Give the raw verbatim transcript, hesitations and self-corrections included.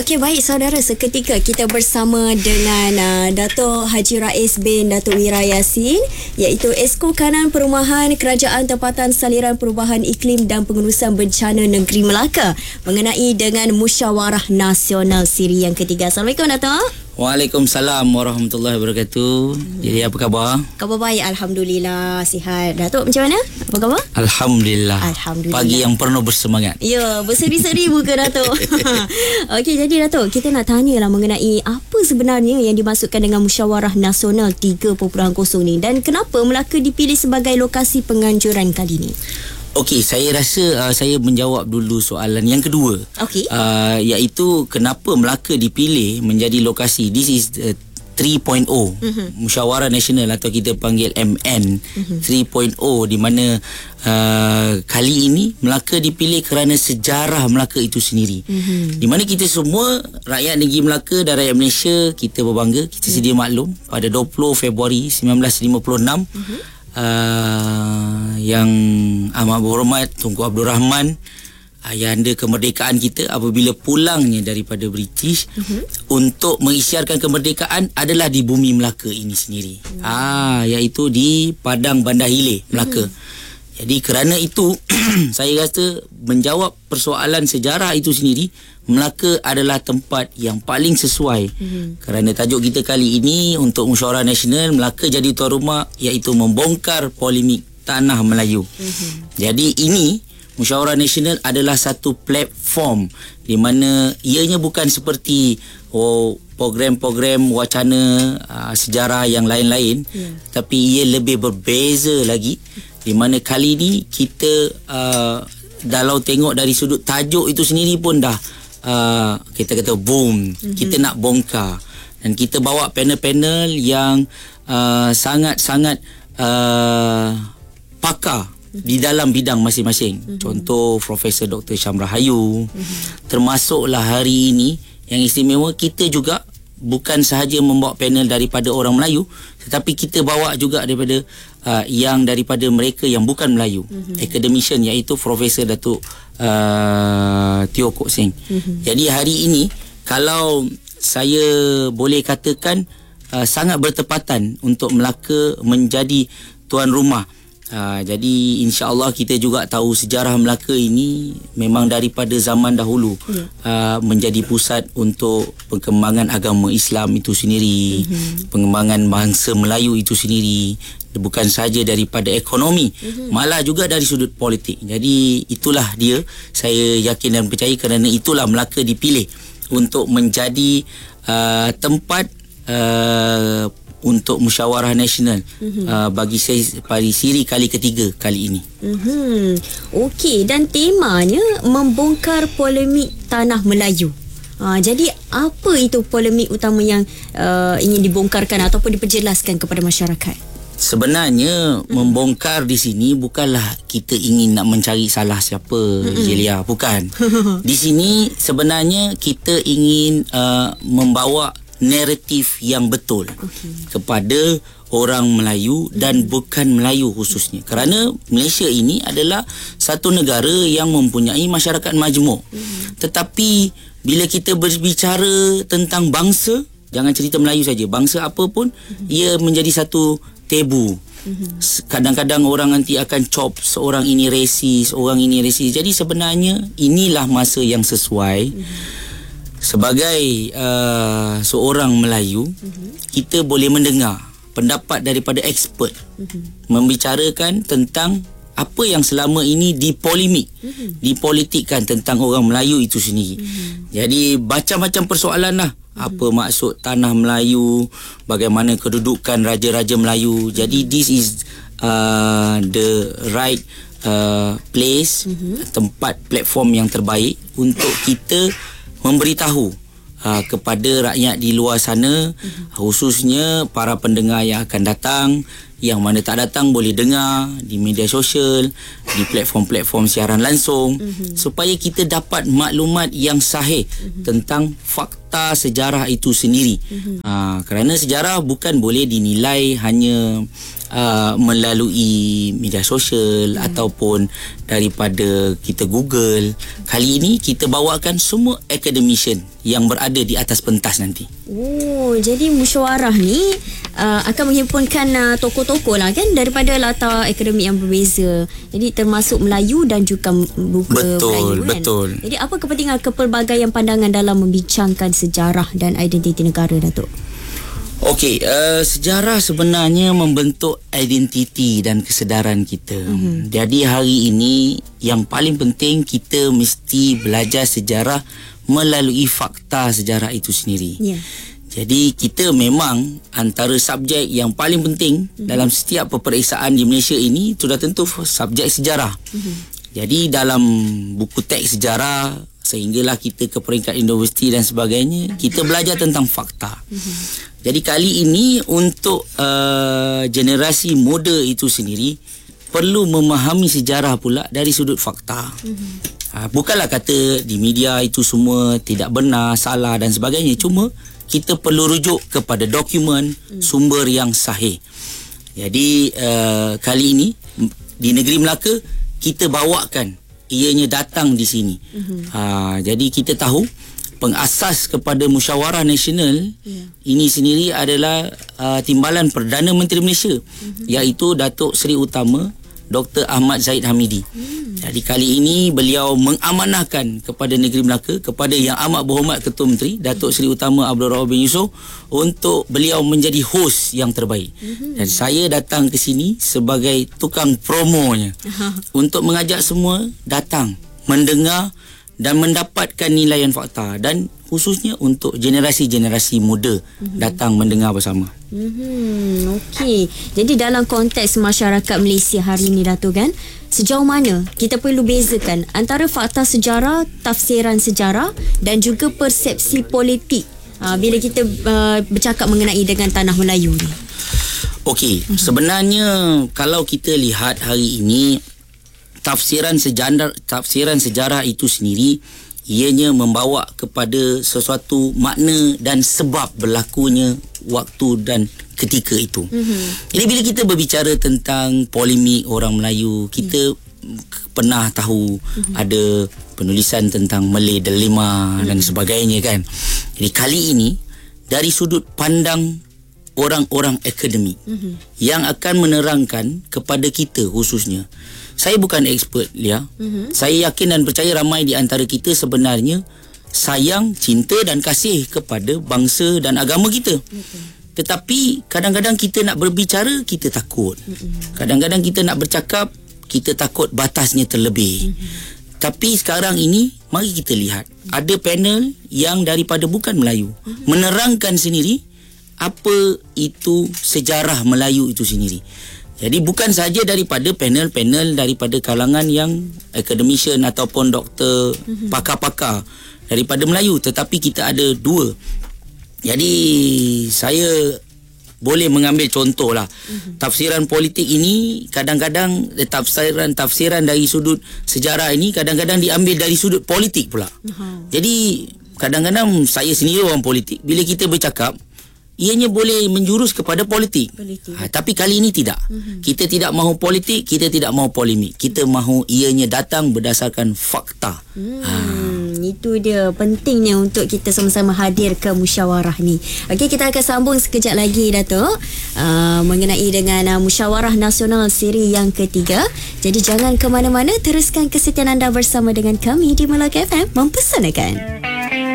Okey, baik saudara, seketika kita bersama dengan uh, Dato' Haji Rais bin Dato' Wira Yassin, iaitu Esko Kanan Perumahan Kerajaan Tempatan Saliran Perubahan Iklim dan Pengurusan Bencana Negeri Melaka mengenai dengan Musyawarah Nasional Siri yang ketiga. Assalamualaikum Dato'. Waalaikumsalam warahmatullahi wabarakatuh. Hmm. Jadi apa khabar? Khabar baik, alhamdulillah, sihat. Dato' macam mana? Apa khabar? Alhamdulillah. Alhamdulillah. Pagi yang penuh bersemangat. Ya, berseri-seri muka Dato'. Okey, jadi Dato', kita nak tanyalah mengenai apa sebenarnya yang dimaksudkan dengan Musyawarah Nasional tiga titik kosong ni, dan kenapa Melaka dipilih sebagai lokasi penganjuran kali ini? Okey, saya rasa uh, saya menjawab dulu soalan yang kedua. Okey. Uh, iaitu kenapa Melaka dipilih menjadi lokasi. This is uh, tiga titik kosong. Mm-hmm. Musyawarah Nasional atau kita panggil M N mm-hmm. tiga titik kosong, di mana uh, kali ini Melaka dipilih kerana sejarah Melaka itu sendiri. Mm-hmm. Di mana kita semua rakyat negeri Melaka dan rakyat Malaysia, kita berbangga, kita mm-hmm. sedia maklum pada dua puluh Februari sembilan belas lima puluh enam mm-hmm. Uh, yang amat berhormat Tunku Abdul Rahman, ayahanda kemerdekaan kita, apabila pulangnya daripada British uh-huh. untuk mengisytiharkan kemerdekaan adalah di bumi Melaka ini sendiri. Uh-huh. Ah, iaitu di Padang Bandar Hilir, Melaka. Uh-huh. Jadi kerana itu saya rasa menjawab persoalan sejarah itu sendiri, Melaka adalah tempat yang paling sesuai. Mm-hmm. Kerana tajuk kita kali ini untuk Musyawarah Nasional, Melaka jadi tuan rumah, iaitu membongkar polemik tanah Melayu. Mm-hmm. Jadi ini Musyawarah Nasional adalah satu platform di mana ianya bukan seperti oh program-program wacana uh, sejarah yang lain-lain, yeah. tapi ia lebih berbeza lagi, di mana kali ini kita uh, kalau tengok dari sudut tajuk itu sendiri pun dah uh, kita kata boom, mm-hmm. kita nak bongkar, dan kita bawa panel-panel yang uh, sangat-sangat uh, pakar mm-hmm. di dalam bidang masing-masing. Mm-hmm. Contoh Profesor Doktor Syam Rahayu. Mm-hmm. Termasuklah hari ini yang istimewa, kita juga bukan sahaja membawa panel daripada orang Melayu, tetapi kita bawa juga daripada uh, yang daripada mereka yang bukan Melayu, mm-hmm. academician, iaitu Profesor Datuk uh, Teo Kok Seng. Mm-hmm. Jadi hari ini kalau saya boleh katakan uh, sangat bertepatan untuk Melaka menjadi tuan rumah. Uh, jadi insya-Allah kita juga tahu sejarah Melaka ini memang daripada zaman dahulu yeah. uh, menjadi pusat untuk perkembangan agama Islam itu sendiri, mm-hmm. pengembangan bangsa Melayu itu sendiri, bukan sahaja daripada ekonomi, mm-hmm. malah juga dari sudut politik. Jadi itulah dia, saya yakin dan percaya kerana itulah Melaka dipilih untuk menjadi uh, tempat uh, untuk Musyawarah Nasional mm-hmm. uh, bagi saya pada siri kali ketiga kali ini. Mm-hmm. Okey, dan temanya membongkar polemik tanah Melayu. Uh, jadi apa itu polemik utama yang uh, ingin dibongkarkan ataupun diperjelaskan kepada masyarakat? Sebenarnya mm-hmm. membongkar di sini bukanlah kita ingin nak mencari salah siapa, mm-hmm. Jelia, bukan. Di sini sebenarnya kita ingin uh, membawa naratif yang betul okay. kepada orang Melayu dan mm-hmm. bukan Melayu khususnya, kerana Malaysia ini adalah satu negara yang mempunyai masyarakat majmuk, mm-hmm. tetapi bila kita berbicara tentang bangsa, jangan cerita Melayu saja, bangsa apa pun, mm-hmm. ia menjadi satu tabu. Mm-hmm. Kadang-kadang orang nanti akan cop seorang ini resis, orang ini resis. Jadi sebenarnya inilah masa yang sesuai, mm-hmm. sebagai uh, seorang Melayu, mm-hmm. kita boleh mendengar pendapat daripada expert, mm-hmm. membicarakan tentang apa yang selama ini dipolemik, mm-hmm. dipolitikkan tentang orang Melayu itu sendiri. Mm-hmm. Jadi macam-macam persoalan lah. Mm-hmm. Apa maksud tanah Melayu, bagaimana kedudukan raja-raja Melayu. Mm-hmm. Jadi this is uh, the right uh, place, mm-hmm. tempat, platform yang terbaik untuk kita memberitahu uh, kepada rakyat di luar sana, mm-hmm. khususnya para pendengar yang akan datang, Yang mana tak datang boleh dengar di media sosial, di platform-platform siaran langsung, mm-hmm. supaya kita dapat maklumat yang sahih mm-hmm. tentang fakta sejarah itu sendiri. Mm-hmm. Uh, kerana sejarah bukan boleh dinilai hanya uh, melalui media sosial mm. ataupun daripada kita Google. Kali ini kita bawakan semua academician yang berada di atas pentas nanti. Oh, jadi musyawarah ni uh, akan menghimpunkan uh, tokoh-tokoh lah kan daripada latar akademik yang berbeza. Jadi termasuk Melayu dan juga buku betul, Melayu kan. Betul. Jadi apa kepentingan kepelbagaian pandangan dalam membincangkan sejarah dan identiti negara, Datuk? Okey, uh, sejarah sebenarnya membentuk identiti dan kesedaran kita. Mm-hmm. Jadi hari ini yang paling penting kita mesti belajar sejarah melalui fakta sejarah itu sendiri. Yeah. Jadi kita memang antara subjek yang paling penting mm-hmm. dalam setiap peperiksaan di Malaysia ini sudah tentu subjek sejarah. Mm-hmm. Jadi dalam buku teks sejarah sehinggalah kita ke peringkat universiti dan sebagainya, kita belajar tentang fakta. Mm-hmm. Jadi kali ini untuk uh, generasi muda itu sendiri perlu memahami sejarah pula dari sudut fakta. Mm-hmm. Uh, bukanlah kata di media itu semua tidak benar, salah dan sebagainya. Cuma kita perlu rujuk kepada dokumen, mm. sumber yang sahih. Jadi uh, kali ini di negeri Melaka kita bawakan, ianya datang di sini. Mm-hmm. Uh, jadi kita tahu pengasas kepada Musyawarah Nasional yeah. ini sendiri adalah uh, Timbalan Perdana Menteri Malaysia, mm-hmm. iaitu Datuk Seri Utama Doktor Ahmad Zahid Hamidi. Mm. Jadi kali ini beliau mengamanahkan kepada negeri Melaka, kepada Yang Amat Berhormat Ketua Menteri Datuk Seri Utama Abdul Rahman bin Yusof, untuk beliau menjadi hos yang terbaik. Mm-hmm. Dan saya datang ke sini sebagai tukang promonya untuk mengajak semua datang mendengar dan mendapatkan nilaian fakta, dan khususnya untuk generasi-generasi muda mm-hmm. datang mendengar bersama. Mm-hmm. Okey. Jadi dalam konteks masyarakat Malaysia hari ini, Datuk, kan, sejauh mana kita perlu bezakan antara fakta sejarah, tafsiran sejarah dan juga persepsi politik uh, bila kita uh, bercakap mengenai dengan tanah Melayu ni? Okey, mm-hmm. sebenarnya kalau kita lihat hari ini, tafsiran sejarah tafsiran sejarah itu sendiri ianya membawa kepada sesuatu makna dan sebab berlakunya waktu dan ketika itu. Mm-hmm. Jadi bila kita berbicara tentang polemik orang Melayu, kita mm. pernah tahu mm-hmm. ada penulisan tentang Malay Delima mm-hmm. dan sebagainya kan. Jadi kali ini dari sudut pandang orang-orang akademik mm-hmm. yang akan menerangkan kepada kita khususnya. Saya bukan expert, Lia. Mm-hmm. Saya yakin dan percaya ramai di antara kita sebenarnya sayang, cinta dan kasih kepada bangsa dan agama kita. Mm-hmm. Tetapi kadang-kadang kita nak berbicara, kita takut. Mm-hmm. Kadang-kadang kita nak bercakap, kita takut batasnya terlebih. Mm-hmm. Tapi sekarang ini, mari kita lihat. Mm-hmm. Ada panel yang daripada bukan Melayu. Mm-hmm. Menerangkan sendiri apa itu sejarah Melayu itu sendiri. Jadi bukan saja daripada panel-panel daripada kalangan yang academician ataupun doktor, mm-hmm. pakar-pakar daripada Melayu, tetapi kita ada dua. Jadi saya boleh mengambil contoh lah. Mm-hmm. Tafsiran politik ini kadang-kadang tafsiran-tafsiran dari sudut sejarah ini kadang-kadang diambil dari sudut politik pula. Mm-hmm. Jadi kadang-kadang saya sendiri orang politik, bila kita bercakap ianya boleh menjurus kepada politik. politik. Ha, tapi kali ini tidak. Mm-hmm. Kita tidak mahu politik, kita tidak mahu polemik. Kita mahu ianya datang berdasarkan fakta. Hmm, ha. Itu dia pentingnya untuk kita sama-sama hadir ke musyawarah ni. Okey, kita akan sambung sekejap lagi, Datuk, uh, mengenai dengan uh, Musyawarah Nasional siri yang ketiga. Jadi jangan ke mana-mana, teruskan kesetiaan anda bersama dengan kami di Melaka F M Mempesanakan.